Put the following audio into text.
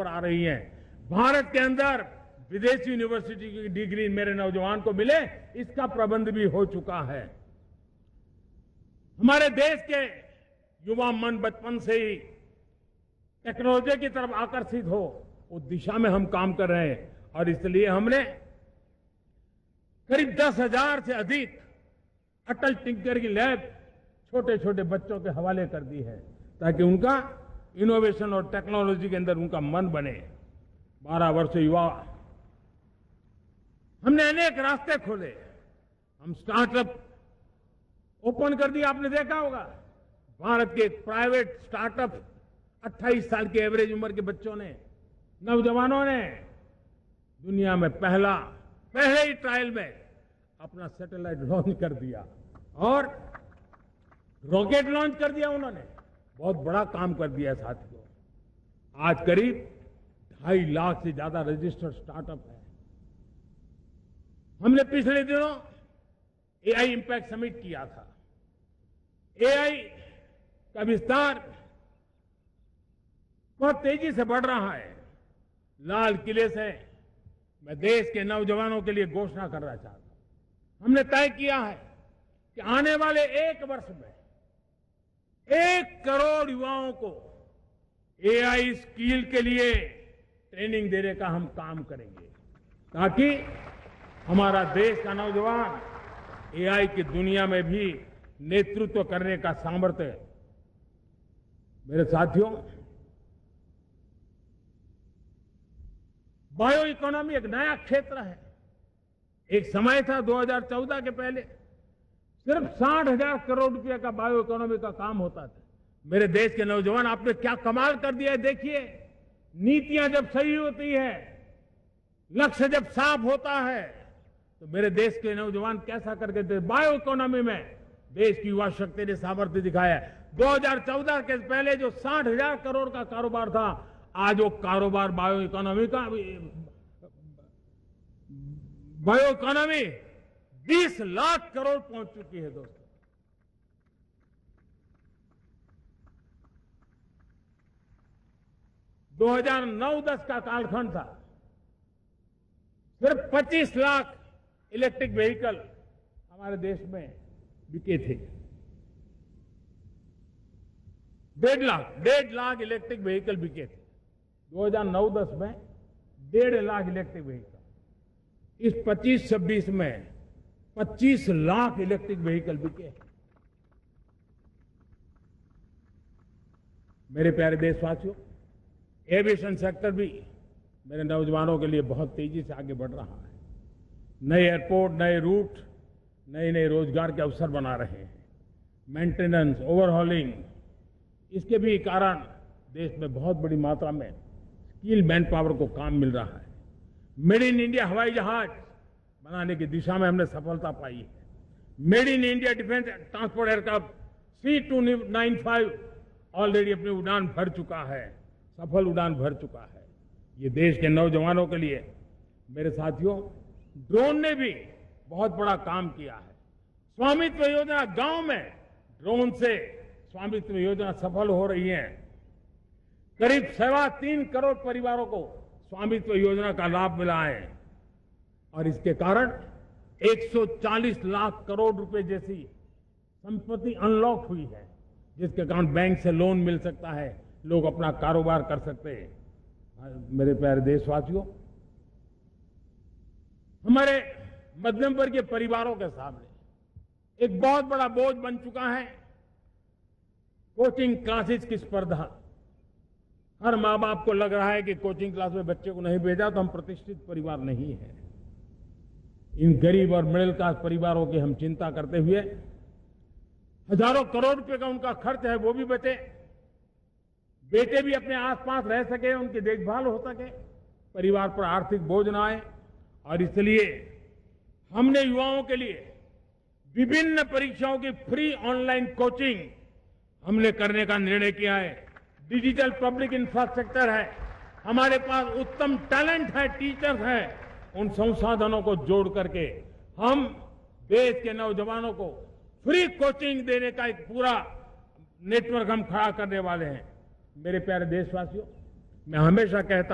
पर आ रही हैं। भारत के अंदर विदेशी यूनिवर्सिटी की डिग्री मेरे नौजवान को मिले, इसका प्रबंध भी हो चुका है। हमारे देश के युवा मन बचपन से ही टेक्नोलॉजी की तरफ आकर्षित हो, उस दिशा में हम काम कर रहे हैं और इसलिए हमने करीब 10,000 से अधिक अटल टिंकर की लैब छोटे छोटे बच्चों के हवाले कर दी है ताकि उनका इनोवेशन और टेक्नोलॉजी के अंदर उनका मन बने। 12 वर्ष युवा, हमने अनेक रास्ते खोले। हम स्टार्टअप ओपन कर दिया, आपने देखा होगा। भारत के प्राइवेट स्टार्टअप 28 साल की एवरेज उम्र के बच्चों ने, नौजवानों ने दुनिया में पहले ही ट्रायल में अपना सैटेलाइट लॉन्च कर दिया और रॉकेट लॉन्च कर दिया। उन्होंने बहुत बड़ा काम कर दिया साथियों। आज करीब 2.5 लाख से ज्यादा रजिस्टर्ड स्टार्टअप है। हमने पिछले दिनों एआई इंपैक्ट समिट किया था। एआई का विस्तार बहुत तेजी से बढ़ रहा है। लाल किले से मैं देश के नौजवानों के लिए घोषणा करना चाहता हूं। हमने तय किया है कि आने वाले 1 वर्ष में 1 करोड़ युवाओं को एआई स्किल के लिए ट्रेनिंग देने का हम काम करेंगे ताकि हमारा देश का नौजवान एआई की दुनिया में भी नेतृत्व करने का सामर्थ्य। मेरे साथियों, बायो इकोनॉमी एक नया क्षेत्र है। एक समय था 2014 के पहले सिर्फ 60,000 करोड़ रुपए का बायो इकोनॉमी का काम होता था। मेरे देश के नौजवान, आपने क्या कमाल कर दिया है। देखिए, नीतियां जब सही होती है, लक्ष्य जब साफ होता है, तो मेरे देश के नौजवान कैसा करके थे। बायो इकोनॉमी में देश की युवा शक्ति ने सामर्थ्य दिखाया है। 2014 के पहले जो 60,000 करोड़ का कारोबार था, आज वो कारोबार बायो इकोनॉमी 20 लाख करोड़ पहुंच चुकी है दोस्तों। दो 2009-10 का कालखंड था, सिर्फ 25 लाख इलेक्ट्रिक व्हीकल हमारे देश में बिके थे। 1.5 लाख इलेक्ट्रिक व्हीकल बिके थे 2009-10 में। 1.5 लाख इलेक्ट्रिक व्हीकल। इस 25-26 में 25 लाख इलेक्ट्रिक व्हीकल बिके। मेरे प्यारे देशवासियों, एविएशन सेक्टर भी मेरे नौजवानों के लिए बहुत तेजी से आगे बढ़ रहा है। नए एयरपोर्ट, नए रूट, नए रोजगार के अवसर बना रहे हैं। मेंटेनेंस, ओवरहॉलिंग, इसके भी कारण देश में बहुत बड़ी मात्रा में स्किल मैन पावर को काम मिल रहा है। मेड इन इंडिया हवाई जहाज बनाने की दिशा में हमने सफलता पाई है। Made in India defence transport aircraft C295 already अपनी उड़ान भर चुका है, सफल उड़ान भर चुका है। ये देश के नौजवानों के लिए। मेरे साथियों, ड्रोन ने भी बहुत बड़ा काम किया है। स्वामित्व योजना, गांव में ड्रोन से स्वामित्व योजना सफल हो रही है। करीब 3.25 करोड़ परिवारों को स्वामित्व योजना का लाभ मिला है और इसके कारण 140 लाख करोड़ रुपए जैसी संपत्ति अनलॉक हुई है, जिसके कारण बैंक से लोन मिल सकता है, लोग अपना कारोबार कर सकते हैं। मेरे प्यारे देशवासियों, हमारे मध्यम वर्गीय परिवारों के सामने एक बहुत बड़ा बोझ बन चुका है कोचिंग क्लासेस की स्पर्धा। हर माँ बाप को लग रहा है कि कोचिंग क्लास में बच्चे को नहीं भेजा तो हम प्रतिष्ठित परिवार नहीं है। इन गरीब और मिडिल क्लास परिवारों की हम चिंता करते हुए हजारों करोड़ रुपए का उनका खर्च है वो भी बचे, बेटे भी अपने आसपास रह सके, उनकी देखभाल हो सके, परिवार पर आर्थिक बोझ न आए। और इसलिए हमने युवाओं के लिए विभिन्न परीक्षाओं की फ्री ऑनलाइन कोचिंग हमने करने का निर्णय किया है। डिजिटल पब्लिक इंफ्रास्ट्रक्चर है, हमारे पास उत्तम टैलेंट है, टीचर्स हैं। उन संसाधनों को जोड़ करके हम देश के नौजवानों को फ्री कोचिंग देने का एक पूरा नेटवर्क हम खड़ा करने वाले हैं। मेरे प्यारे देशवासियों, मैं हमेशा कहता